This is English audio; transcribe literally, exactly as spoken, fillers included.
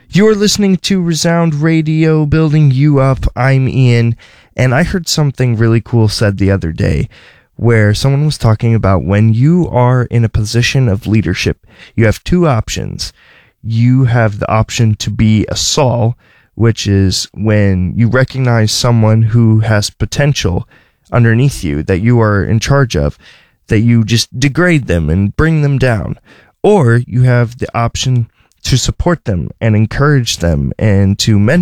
You're listening to Resound Radio, building you up. I'm Ian, and I heard something really cool said the other day where someone was talking about when you are in a position of leadership, you have two options. You have the option to be a Saul, which is when you recognize someone who has potential underneath you that you are in charge of, that you just degrade them and bring them down. Or you have the option to support them and encourage them and to mentor